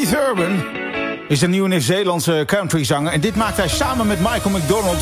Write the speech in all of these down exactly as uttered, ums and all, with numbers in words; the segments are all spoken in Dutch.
Keith Urban is een nieuwe Nieuw-Zeelandse countryzanger. En dit maakt hij samen met Michael McDonald.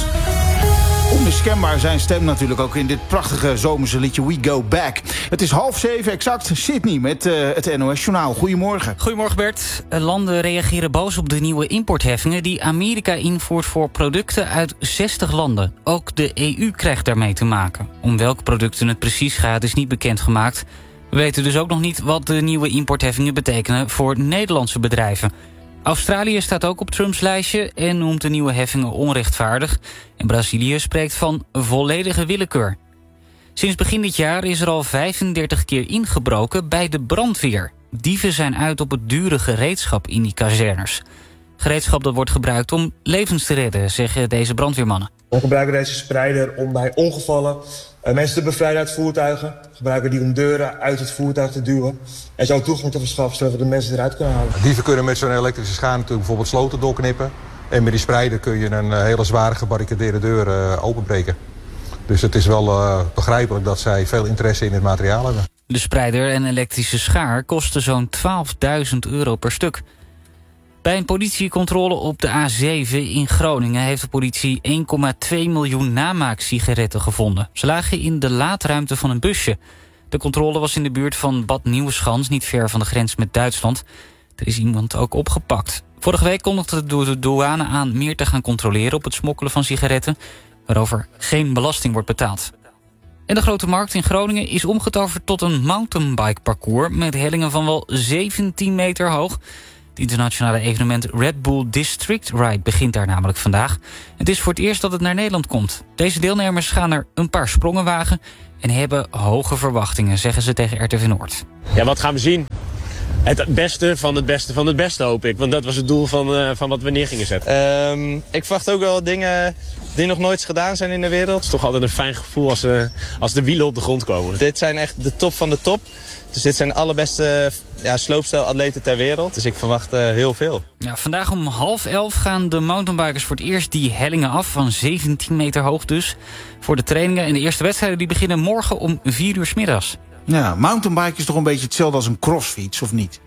Onmiskenbaar zijn stem natuurlijk ook in dit prachtige zomerse liedje We Go Back. Het is half zeven exact. Sydney met uh, het N O S-journaal. Goedemorgen. Goedemorgen Bert. Landen reageren boos op de nieuwe importheffingen die Amerika invoert voor producten uit zestig landen. Ook de E U krijgt daarmee te maken. Om welke producten het precies gaat is niet bekendgemaakt. We weten dus ook nog niet wat de nieuwe importheffingen betekenen voor Nederlandse bedrijven. Australië staat ook op Trumps lijstje en noemt de nieuwe heffingen onrechtvaardig. En Brazilië spreekt van volledige willekeur. Sinds begin dit jaar is er al vijfendertig keer ingebroken bij de brandweer. Dieven zijn uit op het dure gereedschap in die kazernes. Gereedschap dat wordt gebruikt om levens te redden, zeggen deze brandweermannen. We gebruiken deze spreider om bij ongevallen uh, mensen te bevrijden uit voertuigen. We gebruiken die om deuren uit het voertuig te duwen. En zo toegang te verschaffen zodat we de mensen eruit kunnen halen. Dieven kunnen met zo'n elektrische schaar natuurlijk bijvoorbeeld sloten doorknippen. En met die spreider kun je een hele zware gebarricadeerde deur uh, openbreken. Dus het is wel uh, begrijpelijk dat zij veel interesse in het materiaal hebben. De spreider en elektrische schaar kosten zo'n twaalfduizend euro per stuk. Bij een politiecontrole op de A zeven in Groningen heeft de politie één komma twee miljoen namaaksigaretten gevonden. Ze lagen in de laadruimte van een busje. De controle was in de buurt van Bad Nieuweschans, niet ver van de grens met Duitsland. Er is iemand ook opgepakt. Vorige week kondigde de douane aan meer te gaan controleren op het smokkelen van sigaretten, waarover geen belasting wordt betaald. En de Grote Markt in Groningen is omgetoverd tot een mountainbike parcours met hellingen van wel zeventien meter hoog. Het internationale evenement Red Bull District Ride begint daar namelijk vandaag. Het is voor het eerst dat het naar Nederland komt. Deze deelnemers gaan er een paar sprongen wagen en hebben hoge verwachtingen, zeggen ze tegen R T V Noord. Ja, wat gaan we zien? Het beste van het beste van het beste, hoop ik. Want dat was het doel van, uh, van wat we neer gingen zetten. Um, ik verwacht ook wel dingen die nog nooit gedaan zijn in de wereld. Het is toch altijd een fijn gevoel als, uh, als de wielen op de grond komen. Dit zijn echt de top van de top. Dus dit zijn de allerbeste ja, sloopstijlatleten ter wereld. Dus ik verwacht uh, heel veel. Ja, vandaag om half elf gaan de mountainbikers voor het eerst die hellingen af. Van zeventien meter hoog dus. Voor de trainingen en de eerste wedstrijden die beginnen morgen om vier uur 's middags. Ja, mountainbike is toch een beetje hetzelfde als een crossfiets, of niet?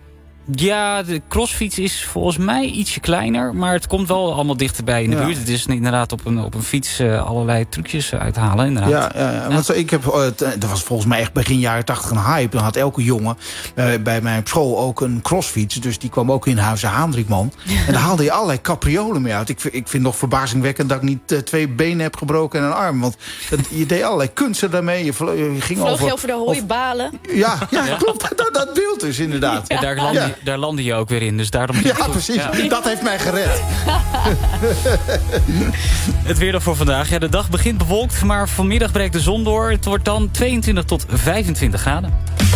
Ja, de crossfiets is volgens mij ietsje kleiner, maar het komt wel allemaal dichterbij in de ja. buurt. Het is inderdaad op een, op een fiets uh, allerlei trucjes uithalen. Inderdaad. Ja, ja, ja. Want ik heb, uh, dat was volgens mij echt begin jaren tachtig een hype. Dan had elke jongen uh, bij mij op school ook een crossfiets. Dus die kwam ook in Huizen Haandrikman. En daar haalde je allerlei capriolen mee uit. Ik, ik vind nog verbazingwekkend dat ik niet uh, twee benen heb gebroken en een arm. Want dat, je deed allerlei kunsten daarmee. Je, vlo, je ging Vloog over, je over de hooibalen? Ja, ja, ja, klopt. Dat, dat beeld dus inderdaad. Ja. Daar landde ja. Daar landde je ook weer in, dus daarom... Ja, precies. Ja. Dat heeft mij gered. Het weer dan voor vandaag. Ja, de dag begint bewolkt, maar vanmiddag breekt de zon door. Het wordt dan tweeëntwintig tot vijfentwintig graden.